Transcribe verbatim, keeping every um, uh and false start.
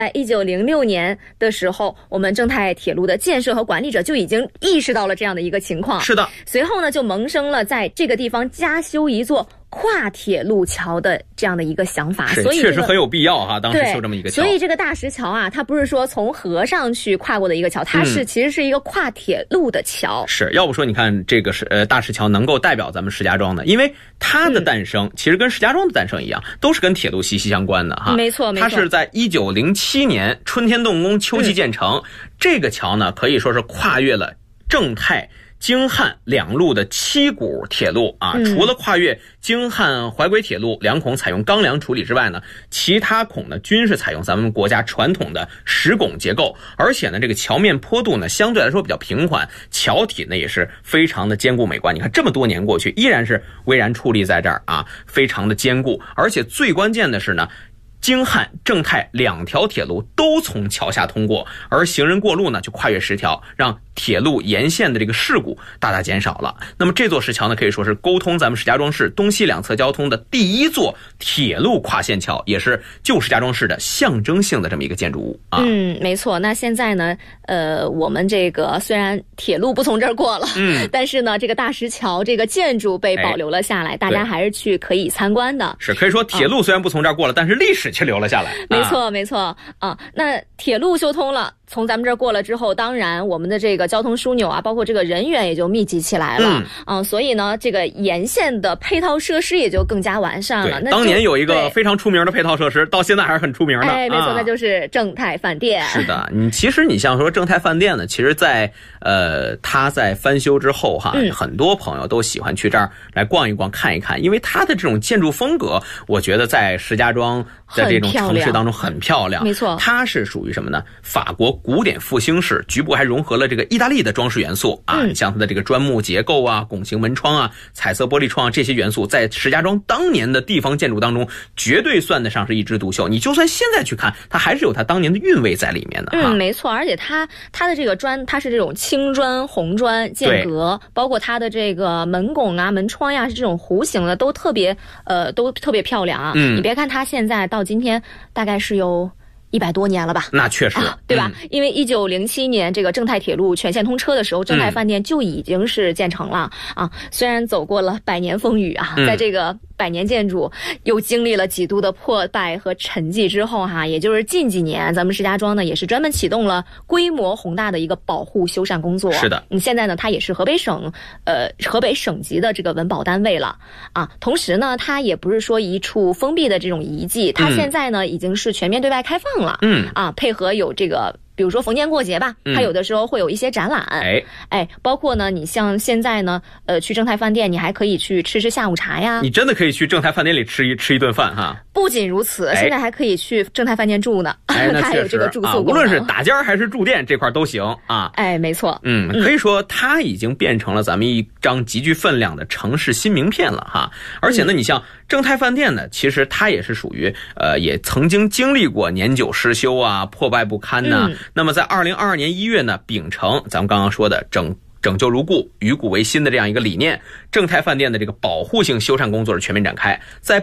在一九零六年的时候，我们正太铁路的建设和管理者就已经意识到了这样的一个情况。 是的， 随后呢，就萌生了在这个地方加修一座跨铁路桥的这样的一个想法， 是所以、这个、 确实很有必要哈。当时修这么一个桥， 所以这个大石桥啊，它不是说从河上去跨过的一个桥，它是、嗯、其实是一个跨铁路的桥。 是要不说你看这个是呃大石桥能够代表咱们石家庄的，因为它的诞生、嗯、其实跟石家庄的诞生一样，都是跟铁路息息相关的哈。 没错，没错， 它是在一九零七年春天动工，秋季建成。嗯、这个桥呢，可以说是跨越了正太、京汉两路的七股铁路啊， 嗯、 除了跨越京汉淮轨铁路两孔采用钢梁处理之外呢，其他孔呢均是采用咱们国家传统的石拱结构，而且呢这个桥面坡度呢相对来说比较平缓，桥体呢也是非常的坚固美观。你看这么多年过去，依然是巍然矗立在这儿啊，非常的坚固。而且最关键的是呢，京汉、正太两条铁路都从桥下通过，而行人过路呢就跨越石条，让铁路沿线的这个事故大大减少了。那么这座石桥呢，可以说是沟通咱们石家庄市东西两侧交通的第一座铁路跨线桥，也是旧石家庄市的象征性的这么一个建筑物啊。 嗯，没错。那现在呢，呃，我们这个虽然铁路不从这儿过了，嗯，但是呢，这个大石桥这个建筑被保留了下来，哎、大家还是去可以参观的。 是可以说铁路虽然不从这儿过了，嗯、但是历史却留了下来。 没错，啊、没错啊。那铁路修通了，从咱们这儿过了之后，当然我们的这个交通枢纽啊，包括这个人员也就密集起来了、嗯、啊，所以呢，这个沿线的配套设施也就更加完善了。那当年有一个非常出名的配套设施，到现在还是很出名的。 哎，没错， 啊、 那就是正太饭店。 是的，你其实你像说正太饭店呢，其实在呃它在翻修之后哈、嗯，很多朋友都喜欢去这儿来逛一逛、看一看，因为它的这种建筑风格，我觉得在石家庄在这种城市当中很漂亮。 没错， 它是属于什么呢？法国古典复兴式，局部还融合了这个意大利的装饰元素啊，嗯、像它的这个砖木结构啊、拱形门窗啊、彩色玻璃窗啊，这些元素在石家庄当年的地方建筑当中绝对算得上是一枝独秀。你就算现在去看，它还是有它当年的韵味在里面的。 嗯，没错，而且它它的这个砖，它是这种青砖、红砖间隔，包括它的这个门拱啊、门窗呀、啊，是这种弧形的，都特别呃都特别漂亮啊。嗯，你别看它现在到今天大概是有一百多年了吧？ 那确实， 啊、对吧？嗯、因为一九零七年这个正太铁路全线通车的时候，正太饭店就已经是建成了、嗯、啊。虽然走过了百年风雨啊，嗯、在这个百年建筑又经历了几度的破败和沉寂之后哈、啊，也就是近几年，咱们石家庄呢也是专门启动了规模宏大的一个保护修缮工作。 是的， 嗯，现在呢，它也是河北省呃河北省级的这个文保单位了啊。同时呢，它也不是说一处封闭的这种遗迹，它现在呢、嗯、已经是全面对外开放了。嗯啊，配合有这个，比如说逢年过节吧，它有的时候会有一些展览。哎、嗯、哎，包括呢，你像现在呢，呃，去正太饭店，你还可以去吃吃下午茶呀。 你真的可以去正太饭店里吃一吃一顿饭哈。 不仅如此，哎、现在还可以去正太饭店住呢。 哎， 它还有这个住宿功能、 啊、无论是打尖还是住店这块都行啊。 哎，没错。 嗯，可以说它已经变成了咱们一张极具分量的城市新名片了哈。而且呢，你像正太饭店呢，其实它也是属于呃，也曾经经历过年久失修啊、破败不堪呐、啊嗯。那么在二零二二年一月呢，秉承咱们刚刚说的整拯救如故、与古为新的这样一个理念，正太饭店的这个保护性修缮工作是全面展开，在